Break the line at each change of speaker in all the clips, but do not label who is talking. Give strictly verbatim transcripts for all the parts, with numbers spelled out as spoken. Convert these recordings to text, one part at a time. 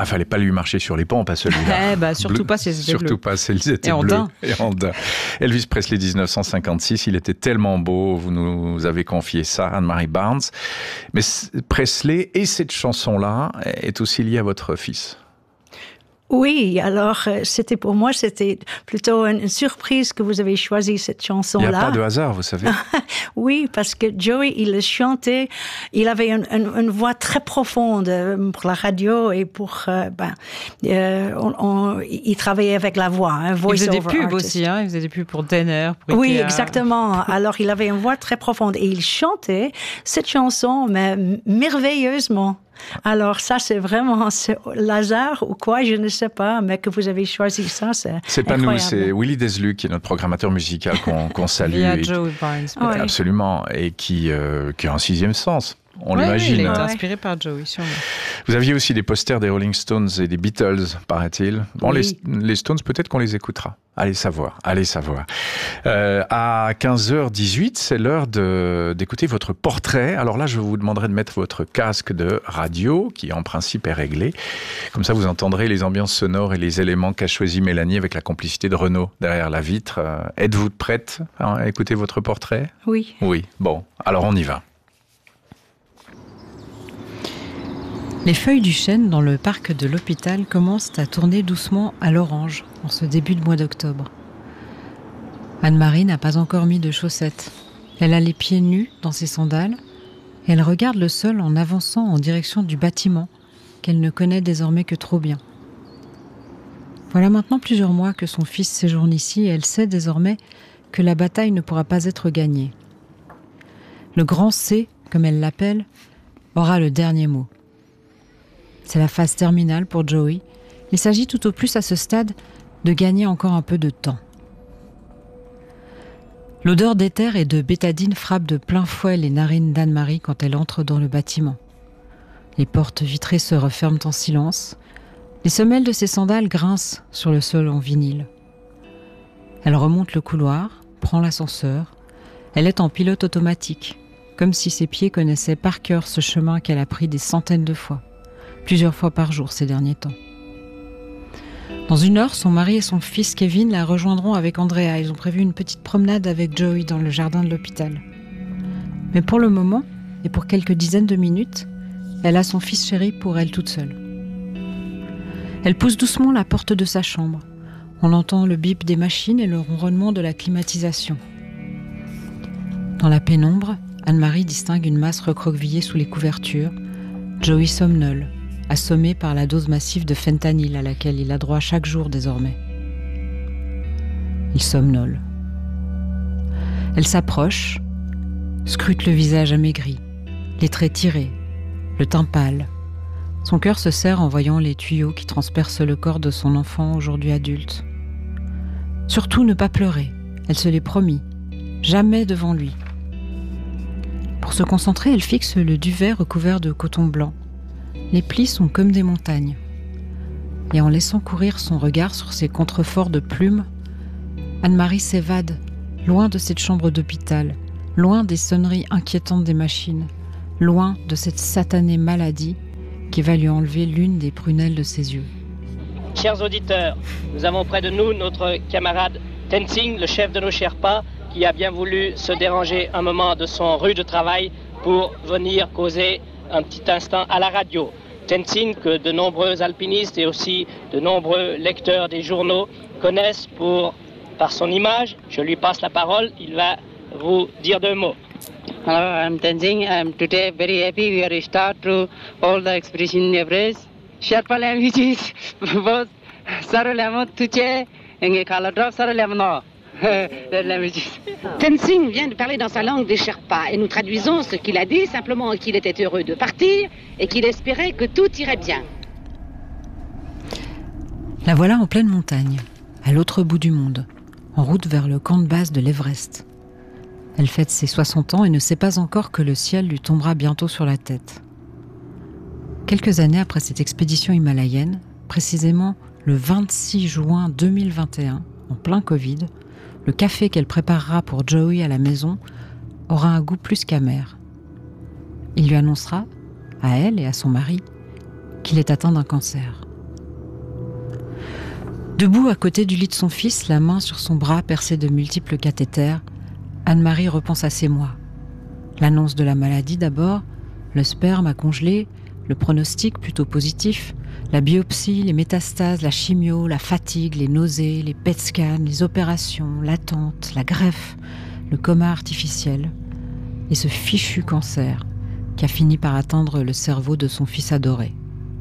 Ah, fallait pas lui marcher sur les ponts, pas celui-là.
Eh bah, surtout
Bleu,
pas si c'était
surtout
bleu.
pas s'ils étaient
Et en
bleus.
daim.
Et en daim. Elvis Presley, dix-neuf cent cinquante-six, il était tellement beau, vous nous avez confié ça, Anne-Marie Barnes. Mais Presley et cette chanson-là est aussi liée à votre fils.
Oui, alors c'était pour moi, c'était plutôt une surprise que vous avez choisi cette chanson-là.
Il n'y a pas de hasard, vous savez.
Oui, parce que Joey, il chantait, il avait une, une, une voix très profonde pour la radio et pour, euh, ben, euh, on, on, il travaillait avec la voix, hein, voice-over
artist. Il faisait des pubs
artist.
aussi, hein, il faisait des pubs pour Denner, pour
Oui,
Ikea.
exactement. Alors, il avait une voix très profonde et il chantait cette chanson, mais merveilleusement. Alors ça, c'est vraiment c'est hasard ou quoi, je ne sais pas, mais que vous avez choisi ça, c'est
C'est pas
incroyable.
nous, c'est Willy Deslu qui est notre programmateur musical qu'on, qu'on salue.
Via
et,
Joey Barnes.
Oui.
Absolument, et qui, euh, qui a un sixième sens. On
Ouais,
l'imagine.
il est
Ouais.
inspiré par Joey, sûrement.
Vous aviez aussi des posters des Rolling Stones et des Beatles, paraît-il. Bon,
Oui.
les, les Stones, peut-être qu'on les écoutera. Allez savoir, allez savoir. Euh, à quinze heures dix-huit, c'est l'heure de, d'écouter votre portrait. Alors là, je vous demanderai de mettre votre casque de radio, qui en principe est réglé. Comme ça, vous entendrez les ambiances sonores et les éléments qu'a choisi Mélanie avec la complicité de Renaud derrière la vitre. Euh, êtes-vous prête à écouter votre portrait ?
Oui.
Oui, bon, alors on y va.
Les feuilles du chêne dans le parc de l'hôpital commencent à tourner doucement à l'orange en ce début de mois d'octobre. Anne-Marie n'a pas encore mis de chaussettes. Elle a les pieds nus dans ses sandales et elle regarde le sol en avançant en direction du bâtiment qu'elle ne connaît désormais que trop bien. Voilà maintenant plusieurs mois que son fils séjourne ici et elle sait désormais que la bataille ne pourra pas être gagnée. Le grand C, comme elle l'appelle, aura le dernier mot. C'est la phase terminale pour Joey. Il s'agit tout au plus à ce stade de gagner encore un peu de temps. L'odeur d'éther et de bétadine frappe de plein fouet les narines d'Anne-Marie quand elle entre dans le bâtiment. Les portes vitrées se referment en silence. Les semelles de ses sandales grincent sur le sol en vinyle. Elle remonte le couloir, prend l'ascenseur. Elle est en pilote automatique, comme si ses pieds connaissaient par cœur ce chemin qu'elle a pris des centaines de fois. Plusieurs fois par jour ces derniers temps. Dans une heure, son mari et son fils Kevin la rejoindront avec Andrea. Ils ont prévu une petite promenade avec Joey dans le jardin de l'hôpital. Mais pour le moment, et pour quelques dizaines de minutes, elle a son fils chéri pour elle toute seule. Elle pousse doucement la porte de sa chambre. On entend le bip des machines et le ronronnement de la climatisation. Dans la pénombre, Anne-Marie distingue une masse recroquevillée sous les couvertures. Joey somnole, assommé par la dose massive de fentanyl à laquelle il a droit chaque jour désormais. Il somnole. Elle s'approche, scrute le visage amaigri, les traits tirés, le teint pâle. Son cœur se serre en voyant les tuyaux qui transpercent le corps de son enfant aujourd'hui adulte. Surtout ne pas pleurer, elle se l'est promis, jamais devant lui. Pour se concentrer, elle fixe le duvet recouvert de coton blanc. Les plis sont comme des montagnes. Et en laissant courir son regard sur ces contreforts de plumes, Anne-Marie s'évade, loin de cette chambre d'hôpital, loin des sonneries inquiétantes des machines, loin de cette satanée maladie qui va lui enlever l'une des prunelles de ses yeux.
Chers auditeurs, nous avons près de nous notre camarade Tenzing, le chef de nos Sherpas, qui a bien voulu se déranger un moment de son rude travail pour venir causer un petit instant à la radio. Tenzing, que de nombreux alpinistes et aussi de nombreux lecteurs des journaux connaissent pour, par son image. Je lui passe la parole, il va vous dire deux mots.
Hello, I'm Tenzing. I'm today very happy. We are start to all the expedition Everest. Sherpa languages, both Sarolamo Tuche, and Kaladrop Sarolamo.
Tenzing vient de parler dans sa langue des Sherpas et nous traduisons ce qu'il a dit, simplement qu'il était heureux de partir et qu'il espérait que tout irait bien.
La voilà en pleine montagne, à l'autre bout du monde, en route vers le camp de base de l'Everest. Elle fête ses soixante ans et ne sait pas encore que le ciel lui tombera bientôt sur la tête. Quelques années après cette expédition himalayenne, précisément le vingt-six juin deux mille vingt et un, en plein Covid, le café qu'elle préparera pour Joey à la maison aura un goût plus qu'amer. Il lui annoncera, à elle et à son mari, qu'il est atteint d'un cancer. Debout à côté du lit de son fils, la main sur son bras percé de multiples cathéters, Anne-Marie repense à ses mois. L'annonce de la maladie d'abord, le sperme à congeler, le pronostic plutôt positif, la biopsie, les métastases, la chimio, la fatigue, les nausées, les P E T scans, les opérations, l'attente, la greffe, le coma artificiel et ce fichu cancer qui a fini par atteindre le cerveau de son fils adoré.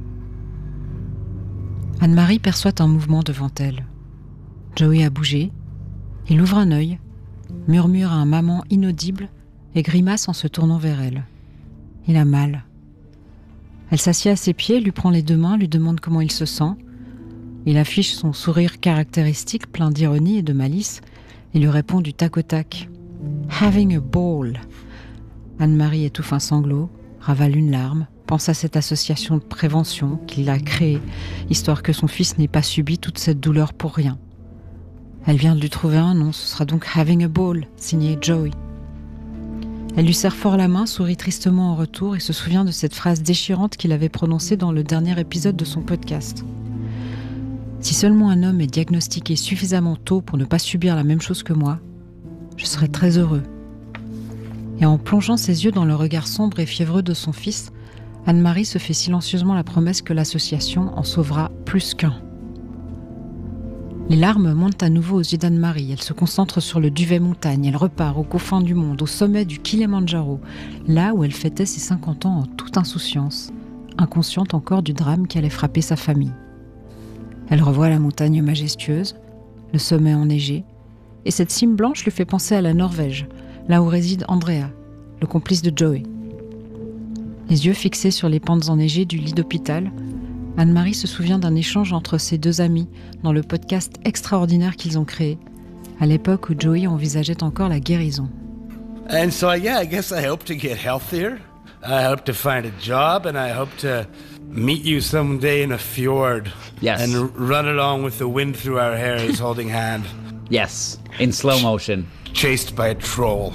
Anne-Marie perçoit un mouvement devant elle. Joey a bougé, il ouvre un œil, murmure un maman inaudible et grimace en se tournant vers elle. Il a mal. Elle s'assied à ses pieds, lui prend les deux mains, lui demande comment il se sent. Il affiche son sourire caractéristique, plein d'ironie et de malice, et lui répond du tac au tac. « Having a ball ». Anne-Marie étouffe un sanglot, ravale une larme, pense à cette association de prévention qu'il a créée, histoire que son fils n'ait pas subi toute cette douleur pour rien. Elle vient de lui trouver un nom, ce sera donc « Having a ball », signé Joey. Elle lui serre fort la main, sourit tristement en retour et se souvient de cette phrase déchirante qu'il avait prononcée dans le dernier épisode de son podcast. Si seulement un homme est diagnostiqué suffisamment tôt pour ne pas subir la même chose que moi, je serais très heureux. Et en plongeant ses yeux dans le regard sombre et fiévreux de son fils, Anne-Marie se fait silencieusement la promesse que l'association en sauvera plus qu'un. Les larmes montent à nouveau aux yeux d'Anne-Marie. Elle se concentre sur le duvet montagne. Elle repart aux confins du monde, au sommet du Kilimandjaro, là où elle fêtait ses cinquante ans en toute insouciance, inconsciente encore du drame qui allait frapper sa famille. Elle revoit la montagne majestueuse, le sommet enneigé, et cette cime blanche lui fait penser à la Norvège, là où réside Andrea, le complice de Joey. Les yeux fixés sur les pentes enneigées du lit d'hôpital, Anne-Marie se souvient d'un échange entre ses deux amis dans le podcast extraordinaire qu'ils ont créé, à l'époque où Joey envisageait encore la guérison.
And so, yeah, I guess I hope to get healthier. I hope to find a job, and I hope to meet you someday in a fjord.
Yes.
And r- run along with the wind through our hairs, holding hand.
Yes, in slow motion.
Chased by a troll.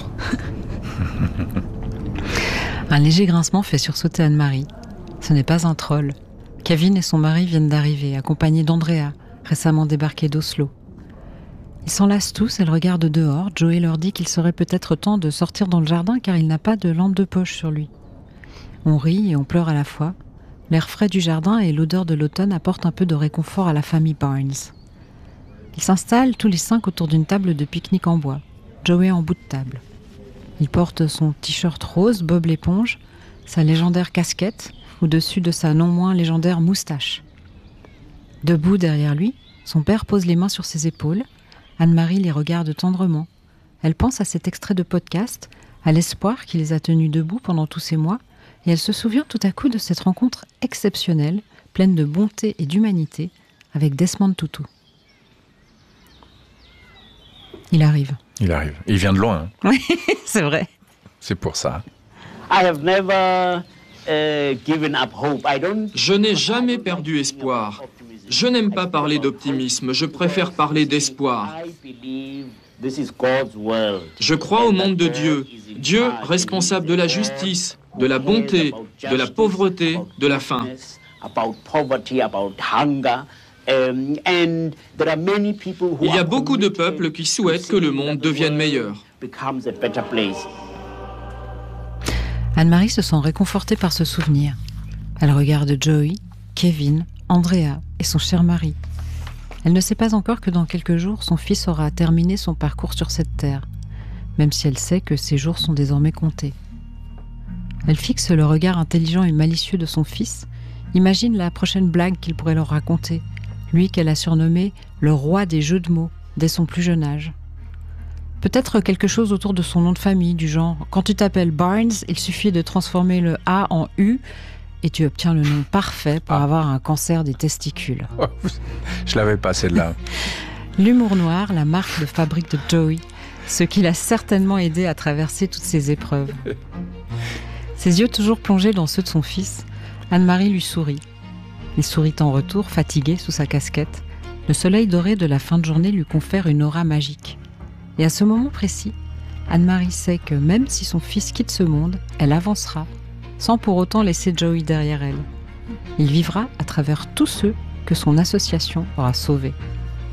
Un léger grincement fait sursauter Anne-Marie. Ce n'est pas un troll. Kevin et son mari viennent d'arriver, accompagnés d'Andrea, récemment débarquée d'Oslo. Ils s'enlacent tous, elle regarde dehors. Joey leur dit qu'il serait peut-être temps de sortir dans le jardin car il n'a pas de lampe de poche sur lui. On rit et on pleure à la fois. L'air frais du jardin et l'odeur de l'automne apportent un peu de réconfort à la famille Barnes. Ils s'installent tous les cinq autour d'une table de pique-nique en bois. Joey en bout de table. Il porte son t-shirt rose, Bob l'éponge, sa légendaire casquette, au-dessus de sa non moins légendaire moustache. Debout derrière lui, son père pose les mains sur ses épaules. Anne-Marie les regarde tendrement. Elle pense à cet extrait de podcast, à l'espoir qui les a tenus debout pendant tous ces mois, et elle se souvient tout à coup de cette rencontre exceptionnelle, pleine de bonté et d'humanité, avec Desmond Tutu. Il arrive.
Il arrive. Il vient de loin. Hein.
Oui, c'est vrai.
C'est pour ça.
I have never uh, given up hope. I don't...
Je n'ai jamais perdu espoir. Je n'aime pas parler d'optimisme, je préfère parler d'espoir. Je crois au monde de Dieu. Dieu responsable de la justice, de la bonté, de la pauvreté, de la faim. Il y a beaucoup de peuples qui souhaitent que le monde devienne meilleur.
Anne-Marie se sent réconfortée par ce souvenir. Elle regarde Joey, Kevin, Andrea et son cher mari. Elle ne sait pas encore que dans quelques jours, son fils aura terminé son parcours sur cette terre, même si elle sait que ses jours sont désormais comptés. Elle fixe le regard intelligent et malicieux de son fils, imagine la prochaine blague qu'il pourrait leur raconter, lui qu'elle a surnommé le roi des jeux de mots dès son plus jeune âge. Peut-être quelque chose autour de son nom de famille, du genre « Quand tu t'appelles Barnes, il suffit de transformer le A en U et tu obtiens le nom parfait pour ah. avoir un cancer des testicules. »
Je l'avais pas, celle-là.
L'humour noir, la marque de fabrique de Joey, ce qui l'a certainement aidé à traverser toutes ces épreuves. Ses yeux toujours plongés dans ceux de son fils, Anne-Marie lui sourit. Il sourit en retour, fatigué sous sa casquette. Le soleil doré de la fin de journée lui confère une aura magique. Et à ce moment précis, Anne-Marie sait que même si son fils quitte ce monde, elle avancera, sans pour autant laisser Joey derrière elle. Il vivra à travers tous ceux que son association aura sauvés.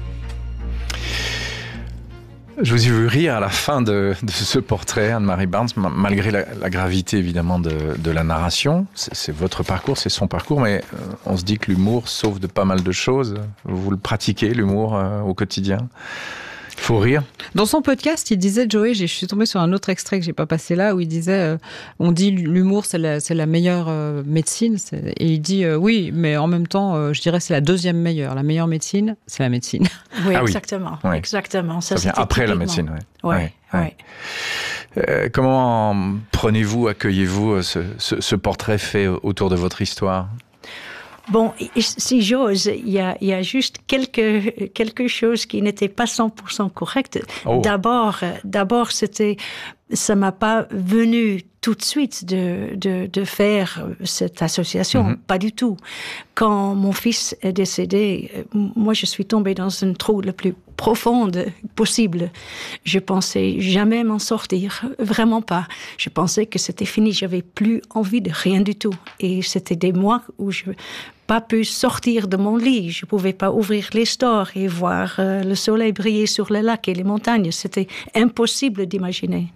Je vous ai vu rire à la fin de, de ce portrait, Anne-Marie Barnes, malgré la, la gravité évidemment de, de la narration. C'est, c'est votre parcours, c'est son parcours, mais on se dit que l'humour sauve de pas mal de choses. Vous le pratiquez, l'humour, euh, au quotidien? Il faut rire.
Dans son podcast, il disait, Joey, je suis tombée sur un autre extrait que j'ai pas passé là, où il disait, euh, on dit l'humour c'est la, c'est la meilleure euh, médecine, c'est, et il dit euh, oui, mais en même temps, euh, je dirais c'est la deuxième meilleure. La meilleure médecine, c'est la médecine.
Oui,
ah
exactement,
oui.
exactement.
Ça, Ça vient après typiquement. La médecine, oui.
Oui,
ouais,
oui.
Ouais. Euh, comment prenez-vous, accueillez-vous ce, ce, ce portrait fait autour de votre histoire?
Bon, si j'ose, il y a, il y a juste quelque, quelque chose qui n'était pas cent pour cent correct. Oh. D'abord, d'abord, c'était, ça m'a pas venu tout de suite de, de, de faire cette association. Mm-hmm. Pas du tout. Quand mon fils est décédé, moi, je suis tombée dans une trou le plus profonde possible. Je pensais jamais m'en sortir. Vraiment pas. Je pensais que c'était fini. J'avais plus envie de rien du tout. Et c'était des mois où je pas pu sortir de mon lit. Je pouvais pas ouvrir les stores et voir euh, le soleil briller sur les lacs et les montagnes. C'était impossible d'imaginer.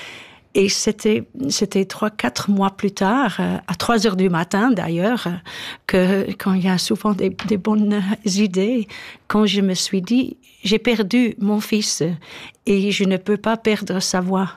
Et c'était, c'était trois, quatre mois plus tard, euh, à trois heures du matin d'ailleurs, que quand il y a souvent des, des bonnes idées, quand je me suis dit, j'ai perdu mon fils et je ne peux pas perdre sa voix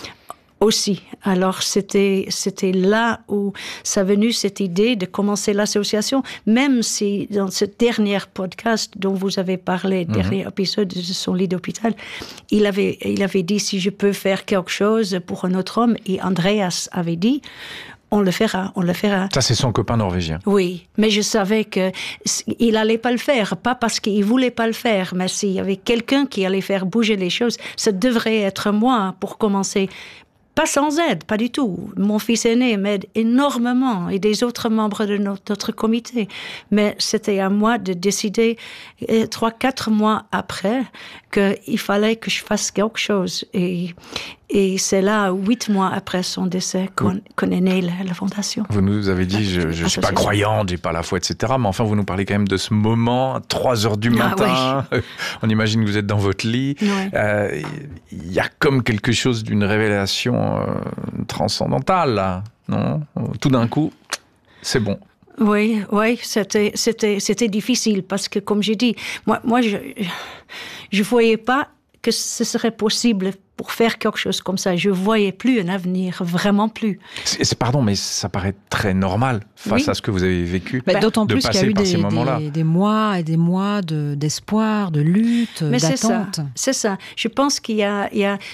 aussi. Alors c'était, c'était là où ça venu cette idée de commencer l'association, même si dans ce dernier podcast dont vous avez parlé, mmh. dernier épisode de son lit d'hôpital, il avait, il avait dit si je peux faire quelque chose pour un autre homme, et Andreas avait dit on le fera, on le fera.
Ça, c'est son copain norvégien.
Oui, mais je savais que il allait pas le faire, pas parce qu'il voulait pas le faire, mais s'il y avait quelqu'un qui allait faire bouger les choses, ça devrait être moi pour commencer. Pas sans aide, pas du tout. Mon fils aîné m'aide énormément et des autres membres de notre, notre comité. Mais c'était à moi de décider, trois, quatre mois après, qu'il fallait que je fasse quelque chose. Et, et c'est là, huit mois après son décès, qu'on, qu'on est né la, la fondation.
Vous nous avez dit, je ne suis pas croyante, j'ai pas la foi, et cetera. Mais enfin, vous nous parlez quand même de ce moment, à trois heures du matin. Ah, oui. On imagine que vous êtes dans votre lit. Il ouais. euh, y a comme quelque chose d'une révélation euh, transcendantale, là, non? Tout d'un coup, c'est bon.
Oui, oui, c'était, c'était, c'était difficile parce que, comme j'ai dit, moi, moi, je, je voyais pas que ce serait possible pour faire quelque chose comme ça. Je voyais plus un avenir, vraiment plus.
C'est, c'est, pardon, mais ça paraît très normal face oui. à ce que vous avez vécu.
Bah, d'autant plus qu'il y a eu des, des, des mois et des mois de, d'espoir, de lutte, mais d'attente.
C'est ça, c'est ça. Je pense qu'il y a, il y a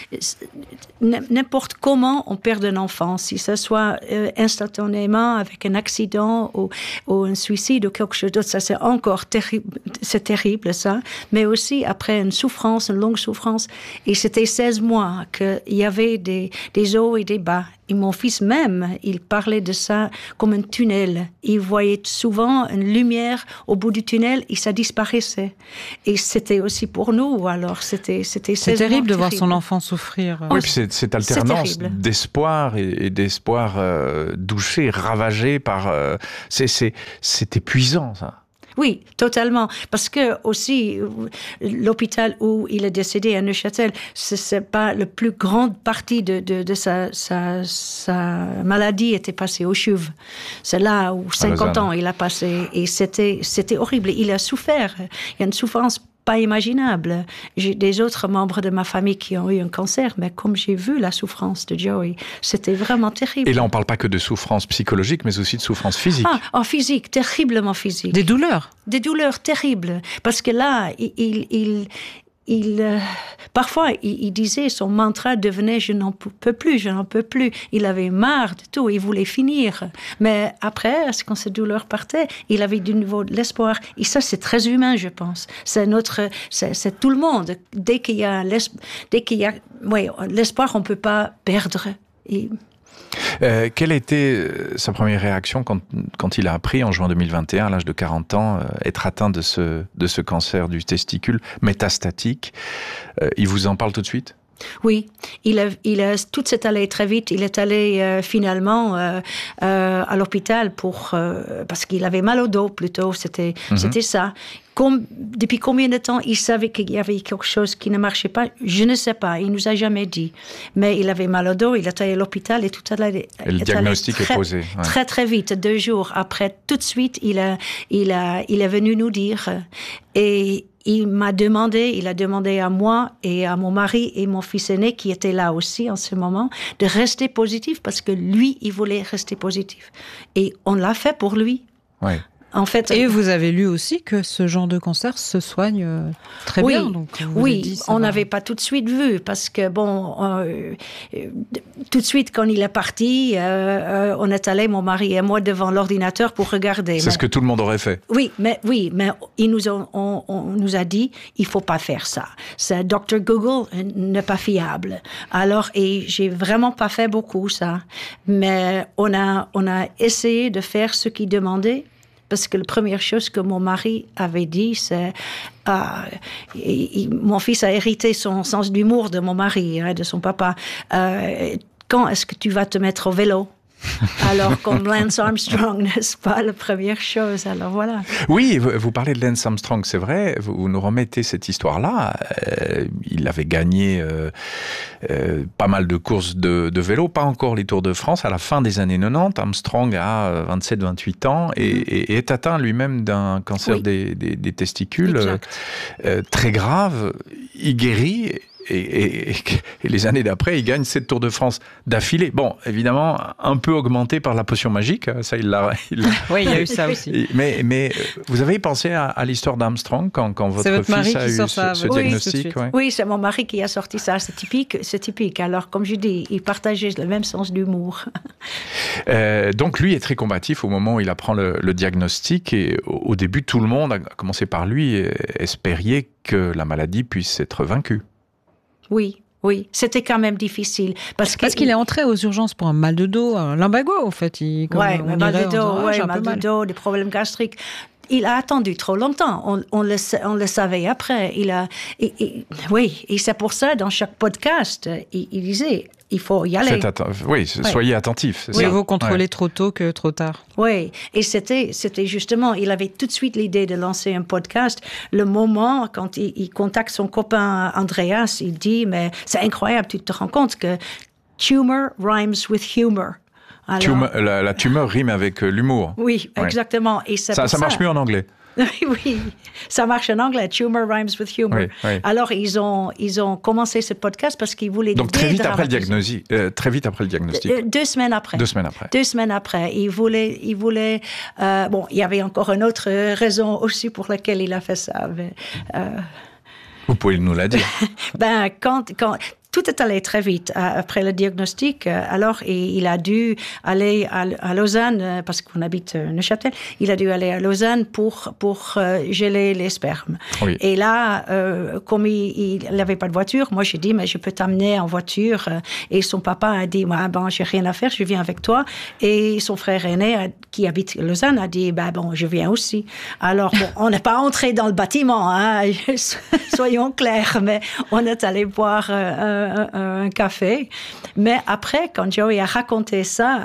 n'importe comment on perd un enfant, si ce soit euh, instantanément avec un accident ou, ou un suicide ou quelque chose d'autre, ça c'est encore terrible, c'est terrible ça. Mais aussi après une souffrance, une longue souffrance, et c'était seize mois qu'il y avait des, des hauts et des bas. Et mon fils même, il parlait de ça comme un tunnel. Il voyait souvent une lumière au bout du tunnel et ça disparaissait. Et c'était aussi pour nous. Alors c'était c'était
c'est terrible de voir son enfant souffrir.
Oui, puis c'est cette alternance d'espoir et, et d'espoir euh, douché, ravagé par. Euh, c'est c'est c'est épuisant ça.
Oui, totalement. Parce que aussi, l'hôpital où il est décédé à Neuchâtel, ce n'est pas la plus grande partie de, de, de sa, sa, sa maladie était passée au C H U V. C'est là où cinquante ans il a passé et c'était, c'était horrible. Il a souffert. Il y a une souffrance pas imaginable. J'ai des autres membres de ma famille qui ont eu un cancer, mais comme j'ai vu la souffrance de Joey, c'était vraiment terrible.
Et là, on ne parle pas que de souffrance psychologique, mais aussi de souffrance physique.
Ah, oh, physique, terriblement physique.
Des douleurs.
Des douleurs terribles. Parce que là, il... il, il Il, euh, parfois, il, il disait, son mantra devenait « je n'en peux plus, je n'en peux plus ». Il avait marre de tout, il voulait finir. Mais après, quand cette douleur partait, il avait de nouveau de l'espoir. Et ça, c'est très humain, je pense. C'est notre, c'est, c'est tout le monde. Dès qu'il y a, dès qu'il y a ouais, l'espoir, on ne peut pas perdre. Et...
Euh, quelle était sa première réaction quand, quand il a appris en juin deux mille vingt et un, à l'âge de quarante ans, euh, être atteint de ce, de ce cancer du testicule métastatique? euh, Il vous en parle tout de suite?
Oui, il a, il a, tout s'est allé très vite. Il est allé euh, finalement euh, euh, à l'hôpital pour, euh, parce qu'il avait mal au dos plutôt, c'était, mm-hmm. c'était ça. Comme, depuis combien de temps il savait qu'il y avait quelque chose qui ne marchait pas? Je ne sais pas, il ne nous a jamais dit. Mais il avait mal au dos, il est allé à l'hôpital et tout allé,
et le diagnostic
très,
est posé. Ouais.
Très, très vite, deux jours après, tout de suite, il, a, il, a, il est venu nous dire. Et il m'a demandé, il a demandé à moi et à mon mari et mon fils aîné, qui était là aussi en ce moment, de rester positif parce que lui, il voulait rester positif. Et on l'a fait pour lui.
Ouais.
En fait,
et vous avez lu aussi que ce genre de cancer se soigne très
oui,
bien. Donc
oui,
dit,
on
va.
n'avait pas tout de suite vu parce que bon, euh, tout de suite quand il est parti, euh, euh, on est allé, mon mari et moi, devant l'ordinateur pour regarder.
C'est
mais,
ce que tout le monde aurait fait.
Oui, mais oui, mais il nous a, on, on nous a dit, il faut pas faire ça. C'est docteur Google n'est pas fiable. Alors, et j'ai vraiment pas fait beaucoup ça, mais on a, on a essayé de faire ce qu'il demandait. Parce que la première chose que mon mari avait dit, c'est ah, il, il, mon fils a hérité son sens d'humour de mon mari, hein, de son papa. Euh, quand est-ce que tu vas te mettre au vélo? Alors, comme Lance Armstrong, n'est-ce pas, la première chose. Alors, voilà.
Oui, vous, vous parlez de Lance Armstrong, c'est vrai. Vous, vous nous remettez cette histoire-là. Euh, il avait gagné euh, euh, pas mal de courses de, de vélo, pas encore les Tours de France. À la fin des années quatre-vingt-dix, Armstrong a vingt-sept vingt-huit ans et, mm. et, et est atteint lui-même d'un cancer oui. des, des, des testicules euh, très grave. Il guérit. Et, et, et les années d'après, il gagne sept Tours de France d'affilée. Bon, évidemment, un peu augmenté par la potion magique. Ça, il l'a. Il l'a...
Oui, il y a eu ça aussi.
Mais, mais vous avez pensé à, à l'histoire d'Armstrong quand, quand votre,
votre
fils a eu ce, ce
oui,
diagnostic?
Ouais. Oui, c'est mon mari qui a sorti ça. C'est typique. C'est typique. Alors, comme je dis, il partageait le même sens d'humour.
Euh, donc, lui est très combatif au moment où il apprend le, le diagnostic. Et au, au début, tout le monde, à commencer par lui, espérait que la maladie puisse être vaincue.
Oui, oui, c'était quand même difficile. Parce,
parce qu'il est entré aux urgences pour un mal de dos, un lumbago, en fait.
Oui, un mal de dos,
oh,
ouais, mal de dos, des problèmes gastriques. Il a attendu trop longtemps. On, on, le, on le savait après. Il a, et, et, oui, et c'est pour ça, dans chaque podcast, il, il disait, il faut y aller.
Atten- oui, soyez ouais. attentifs.
Oui, il vaut contrôler ouais. trop tôt que trop tard.
Oui, et c'était, c'était justement, il avait tout de suite l'idée de lancer un podcast. Le moment, quand il, il contacte son copain Andreas, il dit, mais c'est incroyable, tu te rends compte que tumor rhymes with humor.
Alors, tumeur, la, la tumeur rime avec l'humour.
Oui, ouais. exactement. Et c'est
ça, ça marche
ça.
mieux en anglais.
Oui, ça marche en anglais. Tumor rhymes with humor. Oui, oui. Alors, ils ont, ils ont commencé ce podcast parce qu'ils voulaient...
Donc, très vite après le diagnostic. Euh, très vite après le diagnostic.
Deux, deux semaines après.
Deux semaines après.
Deux semaines après. Ils voulaient... Ils voulaient euh, bon, il y avait encore une autre raison aussi pour laquelle il a fait ça. Mais, euh...
Vous pouvez nous la dire.
ben, quand... quand tout est allé très vite après le diagnostic. Alors, il a dû aller à Lausanne, parce qu'on habite Neuchâtel, il a dû aller à Lausanne pour, pour geler les spermes. Oui. Et là, euh, comme il n'avait pas de voiture, moi j'ai dit, mais je peux t'amener en voiture. Et son papa a dit, moi, bon, j'ai rien à faire, je viens avec toi. Et son frère aîné, qui habite Lausanne, a dit, ben bon, je viens aussi. Alors, bon, on n'est pas entré dans le bâtiment, hein, soyons clairs, mais on est allé boire euh, Un, un café. Mais après, quand Joey a raconté ça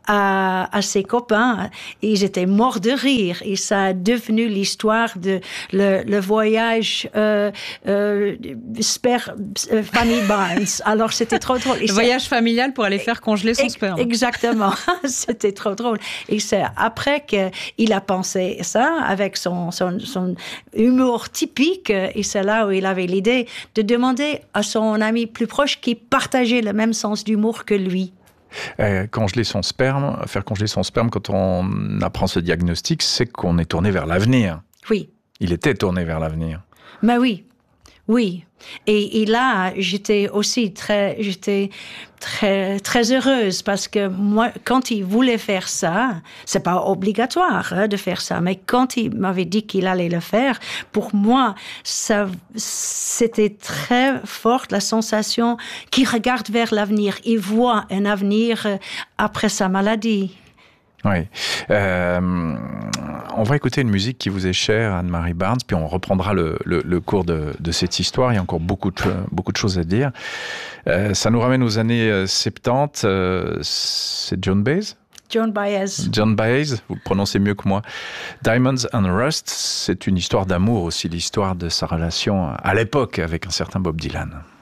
à, à ses copains, ils étaient morts de rire. Et ça a devenu l'histoire de le, le voyage euh, euh, sper, euh, famille Barnes. Alors, c'était trop drôle. Et
le voyage familial pour aller faire congeler son sperme.
Exactement. C'était trop drôle. Et c'est après qu'il a pensé ça, avec son, son, son humour typique, et c'est là où il avait l'idée de demander à son ami plus proche qui partageait le même sens d'humour que lui.
Euh, congeler son sperme, faire congeler son sperme quand on apprend ce diagnostic, c'est qu'on est tourné vers l'avenir.
Oui.
Il était tourné vers l'avenir.
Mais oui, oui. Et, et là, j'étais aussi très, j'étais très, très heureuse parce que moi, quand il voulait faire ça, c'est pas obligatoire hein, de faire ça, mais quand il m'avait dit qu'il allait le faire, pour moi, ça, c'était très fort la sensation qu'il regarde vers l'avenir, il voit un avenir après sa maladie.
Oui. Euh, on va écouter une musique qui vous est chère, Anne-Marie Barnes, puis on reprendra le, le, le cours de, de cette histoire. Il y a encore beaucoup de, beaucoup de choses à dire. Euh, ça nous ramène aux années soixante-dix. Euh, c'est Joan Baez ?
Joan Baez.
Joan Baez, vous le prononcez mieux que moi. Diamonds and Rust, c'est une histoire d'amour aussi, l'histoire de sa relation à l'époque avec un certain Bob Dylan.